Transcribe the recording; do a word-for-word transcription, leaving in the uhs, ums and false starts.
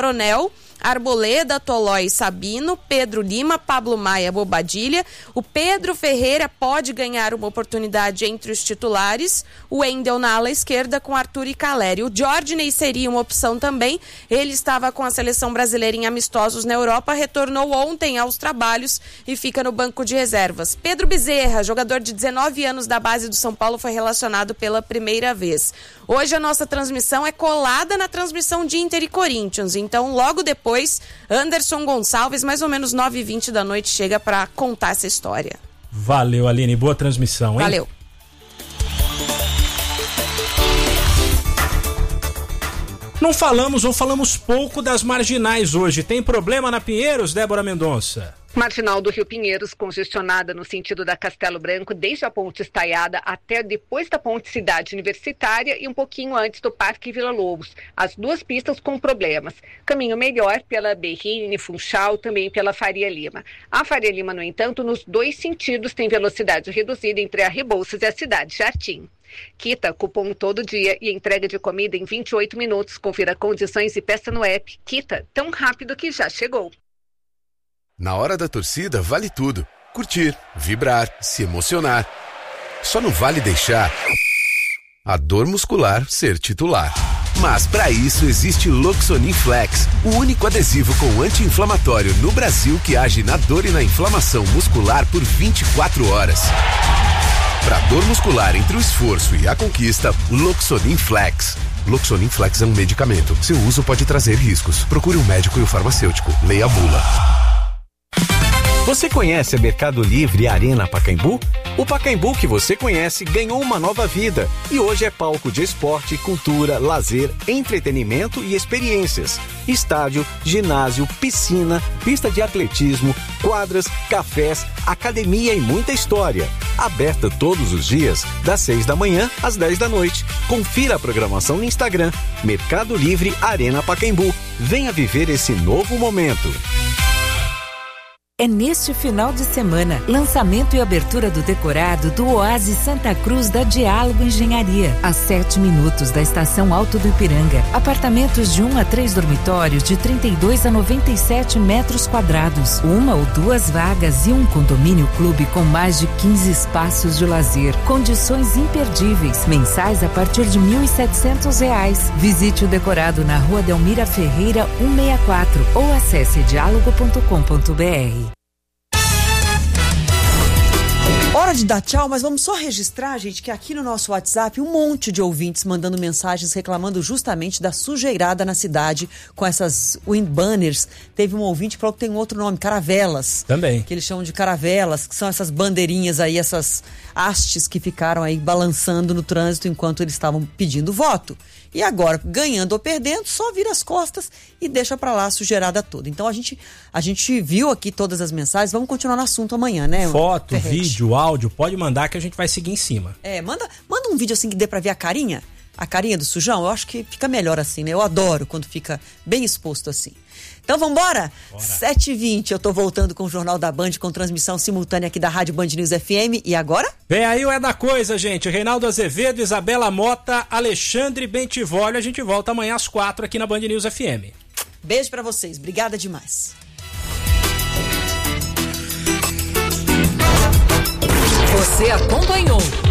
Coronel, Arboleda, Tolói, Sabino, Pedro Lima, Pablo Maia, Bobadilha. O Pedro Ferreira pode ganhar uma oportunidade entre os titulares. O Wendel na ala esquerda com Arthur e Caleri. O Jorginey seria uma opção também. Ele estava com a seleção brasileira em amistosos na Europa, retornou ontem aos trabalhos e fica no banco de reservas. Pedro Bezerra, jogador de dezenove anos da base do São Paulo, foi relacionado pela primeira vez. Hoje a nossa transmissão é colada na transmissão de Inter e Corinthians, então logo depois Depois, Anderson Gonçalves, mais ou menos nove e vinte da noite, chega para contar essa história. Valeu, Aline. Boa transmissão, hein? Valeu. Não falamos ou falamos pouco das marginais hoje. Tem problema na Pinheiros, Débora Mendonça? Marginal do Rio Pinheiros, congestionada no sentido da Castelo Branco, desde a ponte Estaiada até depois da ponte Cidade Universitária e um pouquinho antes do Parque Vila Lobos. As duas pistas com problemas. Caminho melhor pela Berrini, Funchal, também pela Faria Lima. A Faria Lima, no entanto, nos dois sentidos tem velocidade reduzida entre a Rebouças e a Cidade Jardim. Quita, cupom todo dia e entrega de comida em vinte e oito minutos. Confira condições e peça no app. Quita, tão rápido que já chegou. Na hora da torcida, vale tudo. Curtir, vibrar, se emocionar. Só não vale deixar a dor muscular ser titular. Mas para isso existe Loxonin Flex, o único adesivo com anti-inflamatório no Brasil que age na dor e na inflamação muscular por vinte e quatro horas. Para dor muscular entre o esforço e a conquista, Loxonin Flex. Loxonin Flex é um medicamento. Seu uso pode trazer riscos. Procure um médico e o farmacêutico. Leia a bula. Você conhece a Mercado Livre e Arena Pacaembu? O Pacaembu que você conhece ganhou uma nova vida e hoje é palco de esporte, cultura, lazer, entretenimento e experiências. Estádio, ginásio, piscina, pista de atletismo, quadras, cafés, academia e muita história. Aberta todos os dias, das seis da manhã às dez da noite. Confira a programação no Instagram, Mercado Livre Arena Pacaembu. Venha viver esse novo momento. É neste final de semana, lançamento e abertura do decorado do Oásis Santa Cruz da Diálogo Engenharia, a sete minutos da estação Alto do Ipiranga. Apartamentos de um a três dormitórios de trinta e dois a noventa e sete metros quadrados, uma ou duas vagas e um condomínio clube com mais de quinze espaços de lazer. Condições imperdíveis, mensais a partir de mil e setecentos reais. Visite o decorado na Rua Delmira Ferreira cento e sessenta e quatro ou acesse diálogo ponto com ponto br. Hora de dar tchau, mas vamos só registrar, gente, que aqui no nosso WhatsApp um monte de ouvintes mandando mensagens reclamando justamente da sujeirada na cidade com essas wind banners. Teve um ouvinte que falou que tem um outro nome, caravelas. Também. Que eles chamam de caravelas, que são essas bandeirinhas aí, essas hastes que ficaram aí balançando no trânsito enquanto eles estavam pedindo voto. E agora, ganhando ou perdendo, só vira as costas e deixa pra lá a sujeirada toda. Então a gente, a gente viu aqui todas as mensagens, vamos continuar no assunto amanhã, né? Foto, Ferrete. vídeo, áudio, pode mandar que a gente vai seguir em cima. É, manda, manda um vídeo assim que dê pra ver a carinha, a carinha do sujão, eu acho que fica melhor assim, né? Eu adoro quando fica bem exposto assim. Então vambora? sete e vinte, eu tô voltando com o Jornal da Band com transmissão simultânea aqui da Rádio Band News F M. E agora? Vem aí o É da Coisa, gente. Reinaldo Azevedo, Isabela Mota, Alexandre Bentivolio. A gente volta amanhã às quatro aqui na Band News F M. Beijo pra vocês. Obrigada demais. Você acompanhou